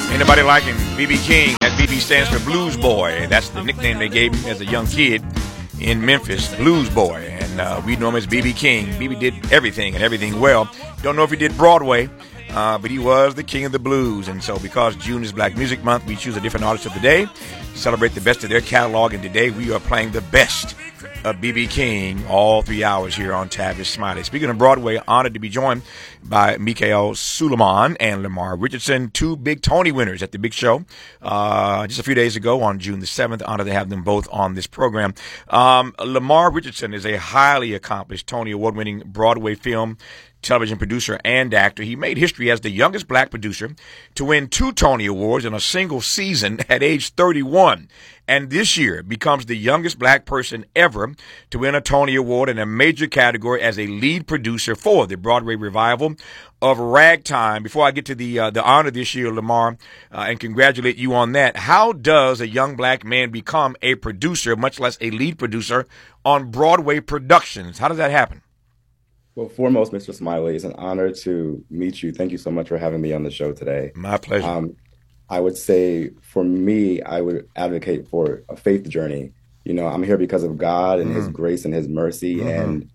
Ain't nobody like him. B.B. King. That B.B. stands for Blues Boy. That's the nickname they gave him as a young kid in Memphis, Blues Boy. And we know him as B.B. King. B.B. did everything and everything well. Don't know if he did Broadway, but he was the king of the blues. And so because June is Black Music Month, we choose a different artist of the day to celebrate the best of their catalog. And today we are playing the best of B.B. King all 3 hours here on Tavis Smiley. Speaking of Broadway, honored to be joined by Mikael Suleiman and Lamar Richardson, two big Tony winners at the big show just a few days ago on June the 7th. Honored to have them both on this program. Lamar Richardson is a highly accomplished Tony Award-winning Broadway film, television producer, and actor. He made history as the youngest black producer to win 2 Tony Awards in a single season at age 31. And this year becomes the youngest black person ever to win a Tony Award in a major category as a lead producer for the Broadway revival of Ragtime. Before I get to the honor this year, Lamar, and congratulate you on that, how does a young black man become a producer, much less a lead producer, on Broadway productions? How does that happen? Well, foremost, Mr. Smiley, it's an honor to meet you. Thank you so much for having me on the show today. My pleasure. I would say for me, I would advocate for a faith journey. You know, I'm here because of God and His grace and His mercy. And,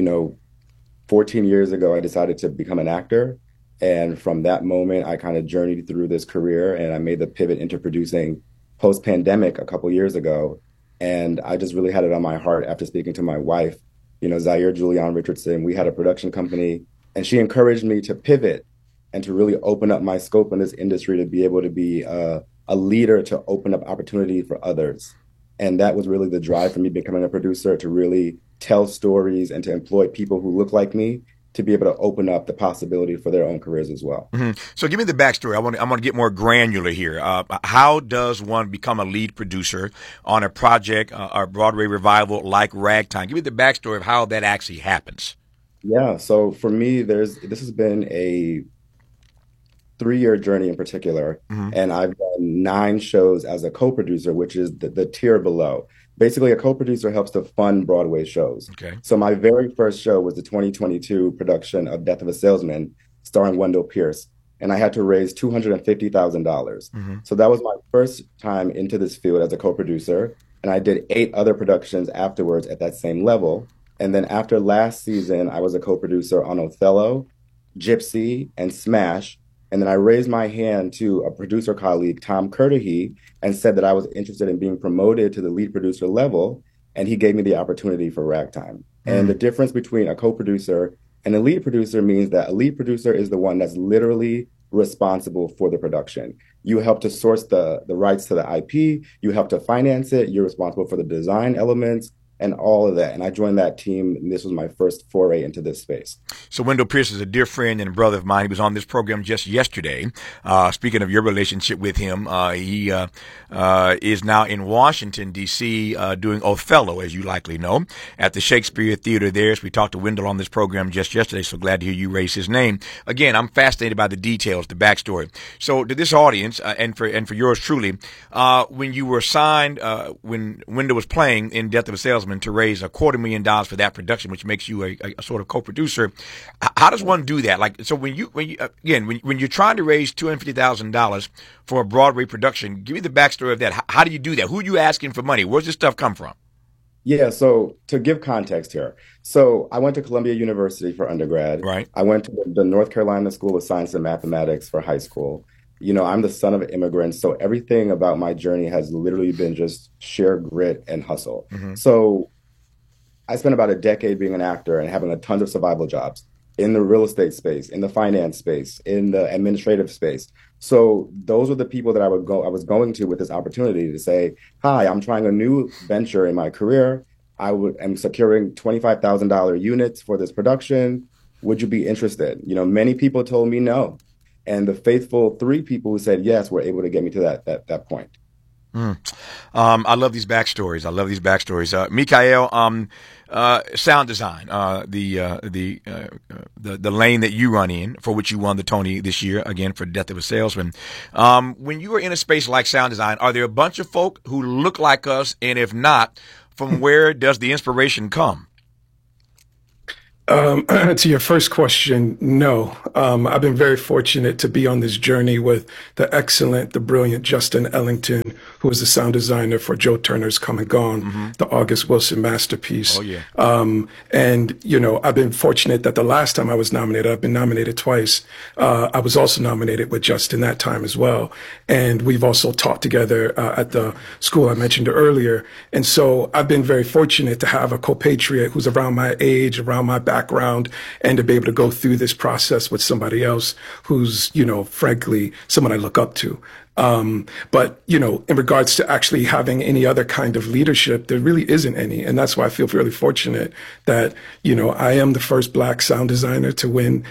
14 years ago, I decided to become an actor. And from that moment, I kind of journeyed through this career and I made the pivot into producing post-pandemic a couple years ago. And I just really had it on my heart after speaking to my wife, Zaire Julian Richardson. We had a production company and she encouraged me to pivot and to really open up my scope in this industry to be able to be a leader, to open up opportunity for others. And that was really the drive for me becoming a producer, to really tell stories and to employ people who look like me to be able to open up the possibility for their own careers as well. So give me the backstory. I'm going to get more granular here. How does one become a lead producer on a project, a Broadway revival like Ragtime? Give me the backstory of how that actually happens. Yeah. So for me, this has been a 3-year journey in particular. And I've done 9 shows as a co-producer, which is the tier below. Basically, a co-producer helps to fund Broadway shows. Okay. So my very first show was the 2022 production of Death of a Salesman, starring Wendell Pierce. And I had to raise $250,000. So that was my first time into this field as a co-producer. And I did 8 other productions afterwards at that same level. And then after last season, I was a co-producer on Othello, Gypsy, and Smash. And then I raised my hand to a producer colleague, Tom Curtahy, and said that I was interested in being promoted to the lead producer level. And he gave me the opportunity for Ragtime. And the difference between a co-producer and a lead producer means that a lead producer is the one that's literally responsible for the production. You help to source the rights to the IP. You help to finance it. You're responsible for the design elements and all of that. And I joined that team, and this was my first foray into this space. So Wendell Pierce is a dear friend and a brother of mine. He was on this program just yesterday. Speaking of your relationship with him, he is now in Washington, D.C., doing Othello, as you likely know, at the Shakespeare Theater there. So we talked to Wendell on this program just yesterday, so glad to hear you raise his name. Again, I'm fascinated by the details, the backstory. So to this audience, and for yours truly, when you were signed, when Wendell was playing in Death of a Salesman, to raise $250,000 for that production, which makes you a sort of co-producer. How does one do that? Like, so when you're trying to raise $250,000 for a Broadway production, give me the backstory of that. How do you do that? Who are you asking for money? Where's this stuff come from? Yeah, so to give context here, so I went to Columbia University for undergrad. Right. I went to the North Carolina School of Science and Mathematics for high school. I'm the son of immigrants, so everything about my journey has literally been just sheer grit and hustle. So I spent about a decade being an actor and having a tons of survival jobs in the real estate space, in the finance space, in the administrative space. So those were the people that I was going to with this opportunity to say, hi, I'm trying a new venture in my career. I'm securing $25,000 units for this production. Would you be interested? Many people told me no. And the faithful 3 people who said yes were able to get me to that point. I love these backstories. Mikael, sound design, the lane that you run in, for which you won the Tony this year, again, for Death of a Salesman. When you are in a space like sound design, are there a bunch of folk who look like us? And if not, from where does the inspiration come? To your first question, no. I've been very fortunate to be on this journey with the excellent, the brilliant Justin Ellington, who was the sound designer for Joe Turner's Come and Gone, the August Wilson masterpiece. Oh, yeah. And, you know, I've been fortunate that the last time I was nominated, I've been nominated twice. I was also nominated with Justin that time as well. And we've also taught together at the school I mentioned earlier. And so I've been very fortunate to have a compatriot who's around my age, around my background, and to be able to go through this process with somebody else who's, you know, frankly, someone I look up to. But, you know, in regards to actually having any other kind of leadership, there really isn't any. And that's why I feel really fortunate that, you know, I am the first Black sound designer to win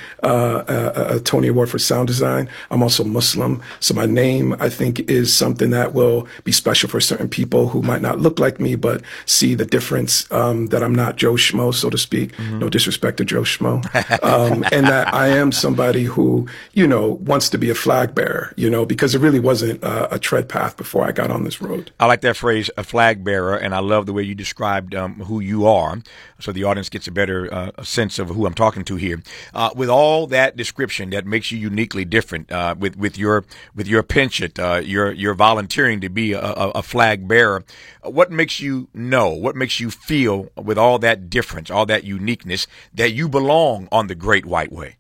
a Tony Award for sound design. I'm also Muslim. So my name, I think, is something that will be special for certain people who might not look like me, but see the difference, that I'm not Joe Schmo, so to speak. No disrespect to Joe Schmo. And that I am somebody who, you know, wants to be a flag bearer, you know, because it really wasn't a tread path before I got on this road. I like that phrase, a flag bearer, and I love the way you described who you are, so the audience gets a better sense of who I'm talking to here. With all that description that makes you uniquely different, with your penchant, your volunteering to be a flag bearer, what makes you know, what makes you feel, with all that difference, all that uniqueness, that you belong on the Great White Way?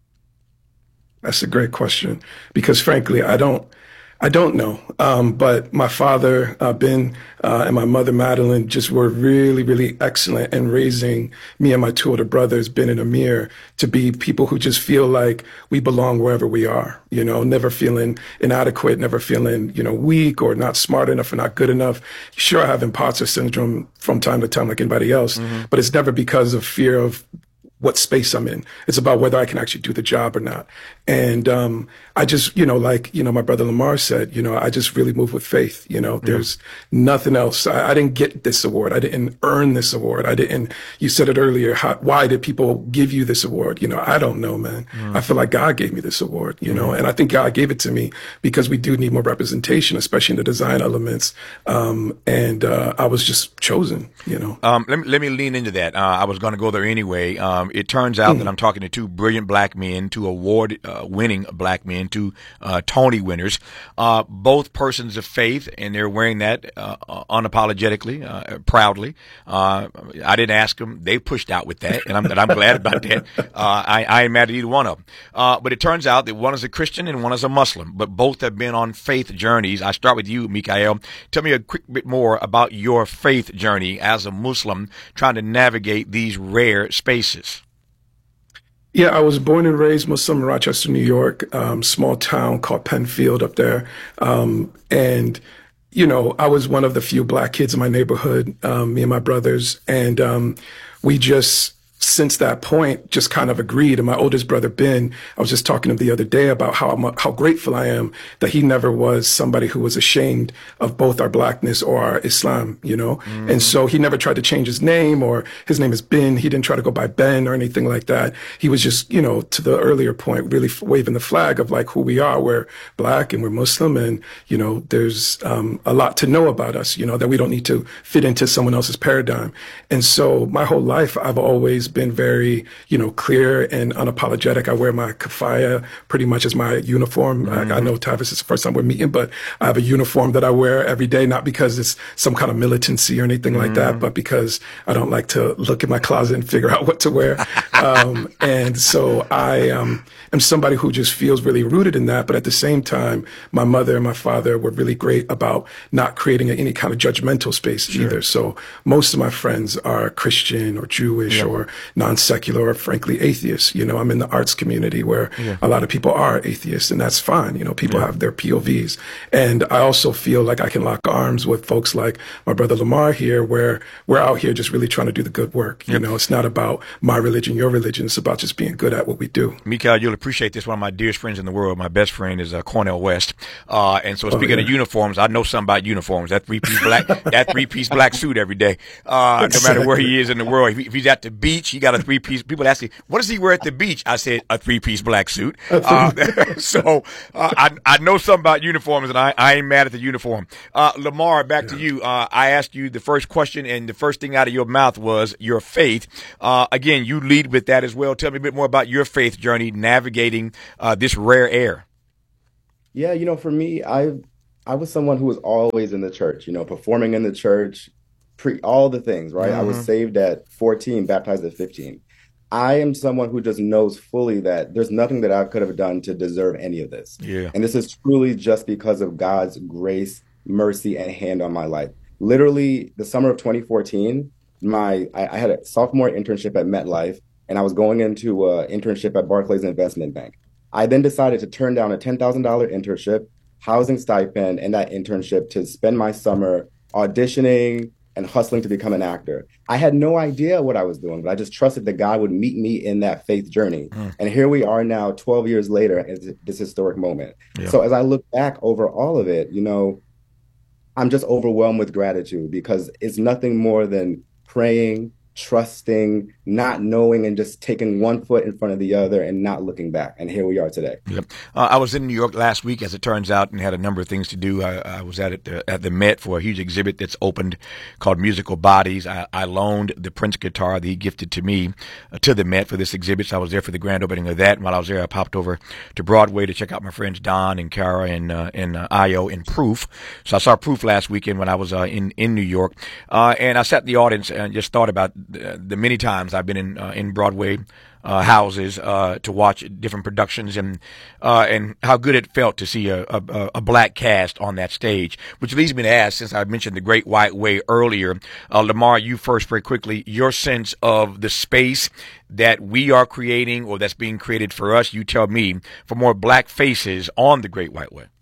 That's a great question, because frankly, I don't know. But my father, Ben, and my mother, Madeline, just were really, really excellent in raising me and my two older brothers, Ben and Amir, to be people who just feel like we belong wherever we are, you know, never feeling inadequate, never feeling, you know, weak or not smart enough or not good enough. Sure, I have imposter syndrome from time to time like anybody else, but it's never because of fear of what space I'm in. It's about whether I can actually do the job or not. And I just, you know, like, you know, my brother Lamar said, you know, I just really move with faith. You know, there's nothing else. I didn't get this award. I didn't earn this award. You said it earlier. Why did people give you this award? You know, I don't know, man. I feel like God gave me this award, you know, and I think God gave it to me because we do need more representation, especially in the design elements. I was just chosen, you know. Let me lean into that. I was going to go there anyway. It turns out that I'm talking to two brilliant Black men, two award-winning Black men, two Tony winners, both persons of faith, and they're wearing that unapologetically, proudly. I didn't ask them; they pushed out with that, and I'm glad about that. I ain't mad at either one of them. But it turns out that one is a Christian and one is a Muslim, but both have been on faith journeys. I start with you, Mikael. Tell me a quick bit more about your faith journey as a Muslim, trying to navigate these rare spaces. Yeah, I was born and raised Muslim in Rochester, New York, small town called Penfield up there. And, you know, I was one of the few Black kids in my neighborhood, me and my brothers. And we just, since that point, just kind of agreed. And my oldest brother, Ben, I was just talking to him the other day about how grateful I am that he never was somebody who was ashamed of both our Blackness or our Islam, you know? And so he never tried to change his name, or his name is Ben. He didn't try to go by Ben or anything like that. He was just, you know, to the earlier point, really waving the flag of like who we are. We're Black and we're Muslim, and, you know, there's a lot to know about us, you know, that we don't need to fit into someone else's paradigm. And so my whole life, I've always been very, you know, clear and unapologetic. I wear my kafaya pretty much as my uniform. I know Tavis is the first time we're meeting, but I have a uniform that I wear every day, not because it's some kind of militancy or anything like that, but because I don't like to look in my closet and figure out what to wear. And so I am somebody who just feels really rooted in that. But at the same time, my mother and my father were really great about not creating any kind of judgmental space either. So most of my friends are Christian or Jewish or non-secular or frankly atheists. You know, I'm in the arts community where a lot of people are atheists, and that's fine. You know, people have their POVs. And I also feel like I can lock arms with folks like my brother Lamar here, where we're out here just really trying to do the good work. You know, it's not about my religion, your religion. It's about just being good at what we do. Mikael, you'll appreciate this. One of my dearest friends in the world, my best friend, is Cornel West. And so speaking of uniforms, I know something about uniforms. That three-piece black suit every day. No matter where he is in the world. If he's at the beach, beach. He got a 3-piece. People ask me, what does he wear at the beach? I said, a 3-piece black suit. So I know something about uniforms, and I ain't mad at the uniform. Lamar, back to you. I asked you the first question, and the first thing out of your mouth was your faith. Again, you lead with that as well. Tell me a bit more about your faith journey navigating this rare air. Yeah, for me, I was someone who was always in the church, performing in the church, all the things, right? I was saved at 14, baptized at 15. I am someone who just knows fully that there's nothing that I could have done to deserve any of this. Yeah. And this is truly just because of God's grace, mercy, and hand on my life. Literally, the summer of 2014, I had a sophomore internship at MetLife, and I was going into an internship at Barclays Investment Bank. I then decided to turn down a $10,000 internship, housing stipend, and that internship to spend my summer auditioning and hustling to become an actor. I had no idea what I was doing, but I just trusted that God would meet me in that faith journey. And here we are now, 12 years later, at this historic moment. Yeah. So as I look back over all of it, I'm just overwhelmed with gratitude, because it's nothing more than praying, trusting, not knowing, and just taking one foot in front of the other and not looking back. And here we are today. Yep. I was in New York last week, as it turns out, and had a number of things to do. I was at the Met for a huge exhibit that's opened called Musical Bodies. I loaned the Prince guitar that he gifted to me to the Met for this exhibit. So I was there for the grand opening of that. And while I was there, I popped over to Broadway to check out my friends Don and Kara and Io and Proof. So I saw Proof last weekend when I was in New York. And I sat in the audience and just thought about the many times I've been in Broadway houses to watch different productions, and how good it felt to see a black cast on that stage. Which leads me to ask, since I mentioned the Great White Way earlier, Lamar, you first very quickly, your sense of the space that we are creating or that's being created for us, you tell me, for more black faces on the Great White Way.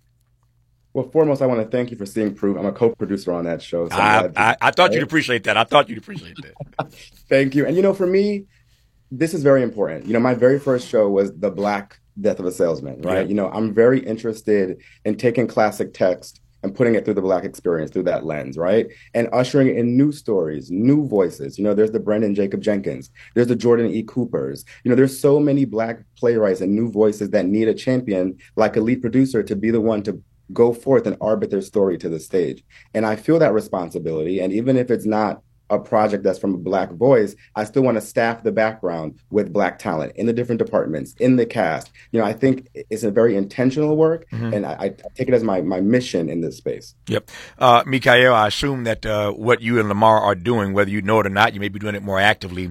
Well, foremost, I want to thank you for seeing Proof. I'm a co-producer on that show. So I thought you'd appreciate that. I thought you'd appreciate that. Thank you. And, for me, this is very important. My very first show was The Black Death of a Salesman, right? Yeah. I'm very interested in taking classic text and putting it through the Black experience, through that lens, right? And ushering in new stories, new voices. There's the Brendan Jacob Jenkins. There's the Jordan E. Coopers. There's so many Black playwrights and new voices that need a champion like a lead producer to be the one to go forth and arbit their story to the stage. And I feel that responsibility. And even if it's not a project that's from a Black voice, I still want to staff the background with Black talent in the different departments, in the cast. I think it's a very intentional work, and I take it as my mission in this space. Yep. Mikael, I assume that what you and Lamar are doing, whether you know it or not, you may be doing it more actively,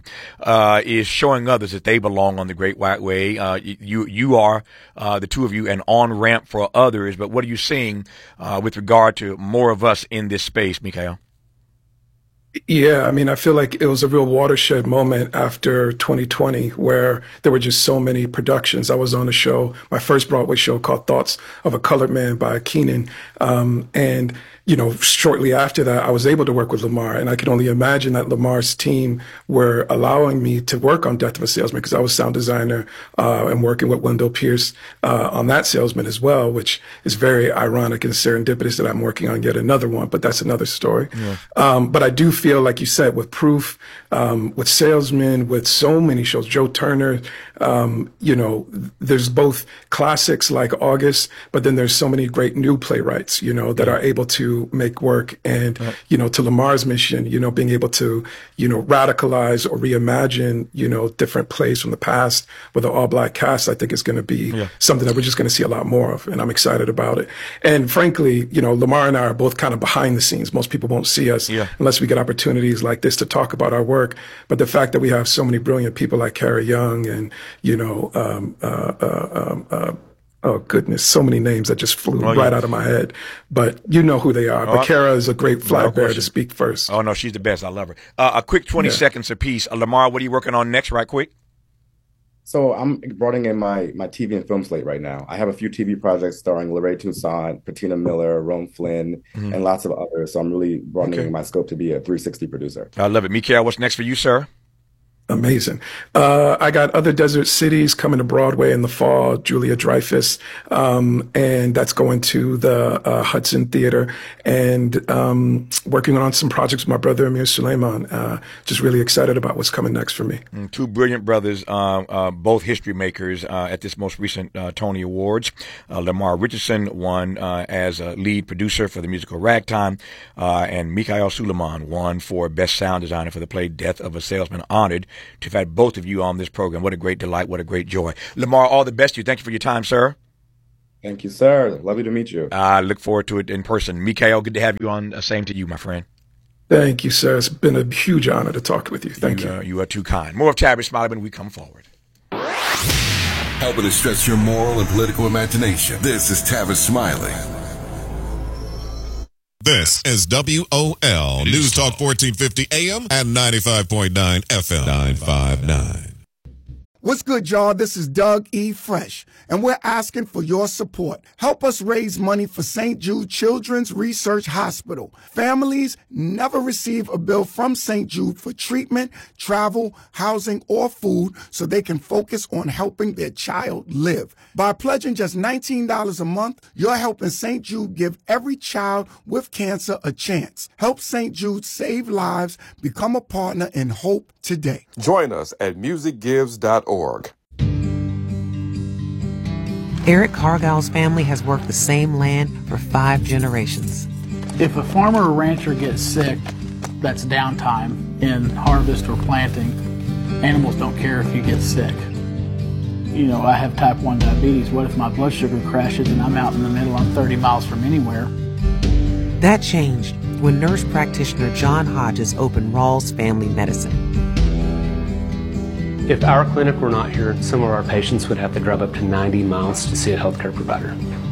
is showing others that they belong on the Great White Way. You are, the two of you, an on-ramp for others, but what are you seeing with regard to more of us in this space, Mikael? Yeah, I feel like it was a real watershed moment after 2020 where there were just so many productions. I was on a show, my first Broadway show called Thoughts of a Colored Man by Keenan. And shortly after that, I was able to work with Lamar, and I could only imagine that Lamar's team were allowing me to work on Death of a Salesman, because I was sound designer and working with Wendell Pierce on that Salesman as well, which is very ironic and serendipitous that I'm working on yet another one, but that's another story. Yeah. But I do feel, like you said, with Proof, with Salesman, with so many shows, Joe Turner, there's both classics like August, but then there's so many great new playwrights, that are able to make work. And, to Lamar's mission, being able to, radicalize or reimagine, different plays from the past with an all Black cast, I think is going to be something that we're just going to see a lot more of. And I'm excited about it. And frankly, Lamar and I are both kind of behind the scenes. Most people won't see us unless we get opportunities like this to talk about our work. But the fact that we have so many brilliant people like Kara Young and, oh goodness, so many names that just flew right out of my head. But you know who they are. But Kara is a great flag bearer to speak first. Oh no, she's the best. I love her. A quick 20 seconds apiece. Lamar, what are you working on next, right quick? So I'm broadening in my TV and film slate right now. I have a few TV projects starring Larae Toussaint, Patina Miller, Rome Flynn, and lots of others. So I'm really broadening my scope to be a 360 producer. I love it. Mikael, what's next for you, sir? amazing. I got Other Desert Cities coming to Broadway in the fall, Julia Dreyfus, and that's going to the Hudson Theater, and working on some projects with my brother Amir Suleiman. Just really excited about what's coming next for me. Two brilliant brothers, both history makers at this most recent Tony Awards. Lamar Richardson won as a lead producer for the musical Ragtime, and Mikhail Suleiman won for Best Sound Designer for the play Death of a Salesman. Honored to have had both of you on this program. What a great delight. What a great joy. Lamar, all the best to you. Thank you for your time, sir. Thank you, sir. Lovely to meet you. I look forward to it in person. Mikhail, good to have you on. Same to you, my friend. Thank you, sir. It's been a huge honor to talk with you. Thank you. You are too kind. More of Tavis Smiley when we come forward. Helping to stretch your moral and political imagination. This is Tavis Smiley. This is WOL News Talk 1450 AM and 95.9 FM 959. What's good, y'all? This is Doug E. Fresh, and we're asking for your support. Help us raise money for St. Jude Children's Research Hospital. Families never receive a bill from St. Jude for treatment, travel, housing, or food so they can focus on helping their child live. By pledging just $19 a month, you're helping St. Jude give every child with cancer a chance. Help St. Jude save lives. Become a partner in hope today. Join us at musicgives.org. Eric Cargill's family has worked the same land for 5 generations. If a farmer or rancher gets sick, that's downtime in harvest or planting. Animals don't care if you get sick. You know, I have type 1 diabetes. What if my blood sugar crashes and I'm out in the middle, I'm 30 miles from anywhere? That changed when nurse practitioner John Hodges opened Rawls Family Medicine. If our clinic were not here, some of our patients would have to drive up to 90 miles to see a healthcare provider.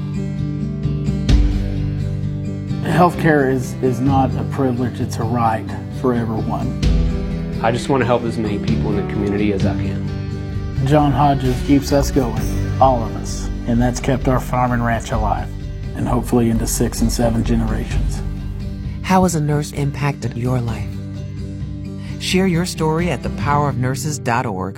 Healthcare is not a privilege, it's a right for everyone. I just want to help as many people in the community as I can. John Hodges keeps us going, all of us, and that's kept our farm and ranch alive, and hopefully into 6 and 7 generations. How has a nurse impacted your life? Share your story at thepowerofnurses.org.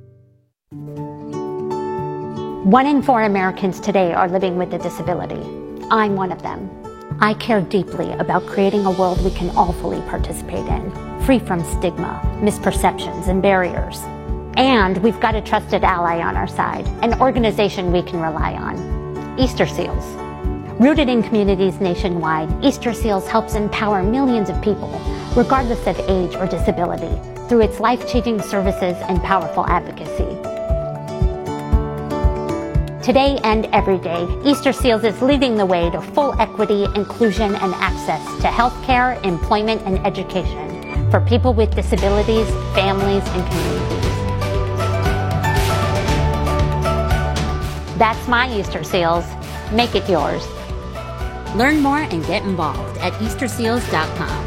1 in 4 Americans today are living with a disability. I'm one of them. I care deeply about creating a world we can all fully participate in, free from stigma, misperceptions, and barriers. And we've got a trusted ally on our side, an organization we can rely on, Easter Seals. Rooted in communities nationwide, Easter Seals helps empower millions of people, regardless of age or disability, through its life-changing services and powerful advocacy. Today and every day, Easter Seals is leading the way to full equity, inclusion, and access to healthcare, employment, and education for people with disabilities, families, and communities. That's my Easter Seals. Make it yours. Learn more and get involved at easterseals.com.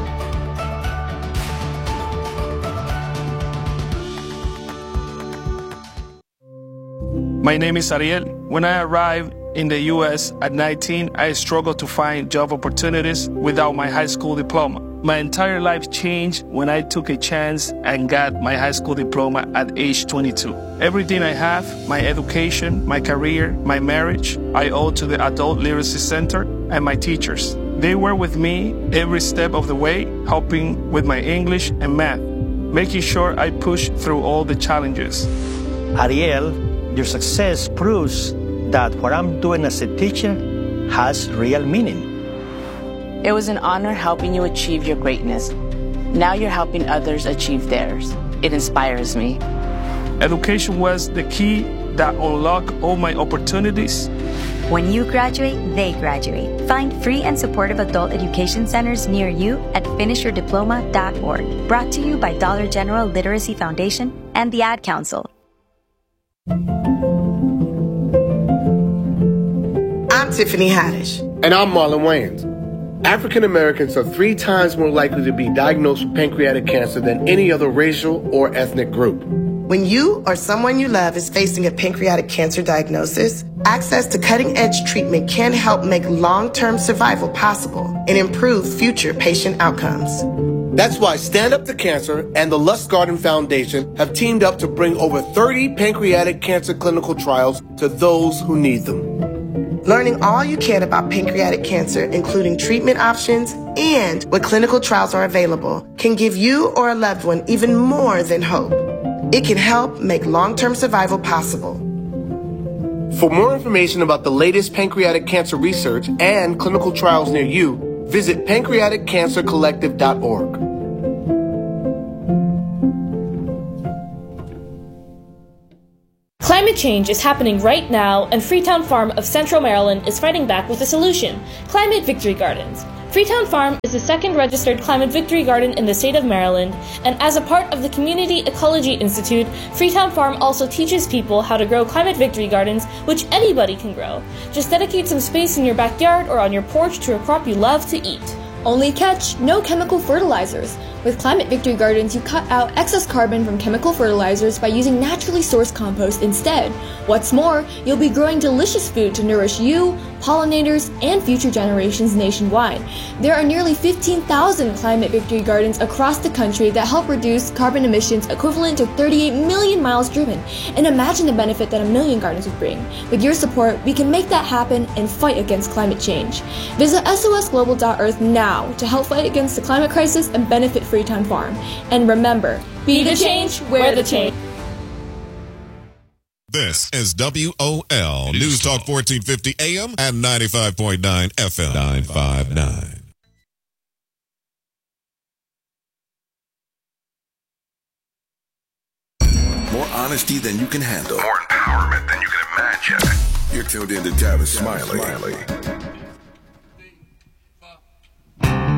My name is Ariel. When I arrived in the U.S. at 19, I struggled to find job opportunities without my high school diploma. My entire life changed when I took a chance and got my high school diploma at age 22. Everything I have, my education, my career, my marriage, I owe to the Adult Literacy Center and my teachers. They were with me every step of the way, helping with my English and math, making sure I pushed through all the challenges. Ariel, your success proves that what I'm doing as a teacher has real meaning. It was an honor helping you achieve your greatness. Now you're helping others achieve theirs. It inspires me. Education was the key that unlocked all my opportunities. When you graduate, they graduate. Find free and supportive adult education centers near you at finishyourdiploma.org. Brought to you by Dollar General Literacy Foundation and the Ad Council. I'm Tiffany Haddish. And I'm Marlon Wayans. African Americans are 3 times more likely to be diagnosed with pancreatic cancer than any other racial or ethnic group. When you or someone you love is facing a pancreatic cancer diagnosis, access to cutting-edge treatment can help make long-term survival possible and improve future patient outcomes. That's why Stand Up to Cancer and the Lustgarten Foundation have teamed up to bring over 30 pancreatic cancer clinical trials to those who need them. Learning all you can about pancreatic cancer, including treatment options and what clinical trials are available, can give you or a loved one even more than hope. It can help make long-term survival possible. For more information about the latest pancreatic cancer research and clinical trials near you, visit pancreaticcancercollective.org. Climate change is happening right now, and Freetown Farm of Central Maryland is fighting back with a solution: Climate Victory Gardens. Freetown Farm is the second registered Climate Victory Garden in the state of Maryland, and as a part of the Community Ecology Institute, Freetown Farm also teaches people how to grow Climate Victory Gardens, which anybody can grow. Just dedicate some space in your backyard or on your porch to a crop you love to eat. Only catch, no chemical fertilizers. With Climate Victory Gardens, you cut out excess carbon from chemical fertilizers by using naturally sourced compost instead. What's more, you'll be growing delicious food to nourish you, pollinators, and future generations nationwide. There are nearly 15,000 Climate Victory Gardens across the country that help reduce carbon emissions equivalent to 38 million miles driven. And imagine the benefit that a million gardens would bring. With your support, we can make that happen and fight against climate change. Visit sosglobal.earth now to help fight against the climate crisis and benefit Freetown Farm. And remember, be the change, wear the change. This is WOL News Talk 1450 AM and 95.9 FM. 959. More honesty than you can handle. More empowerment than you can imagine. You're tuned in to Tavis Smiley.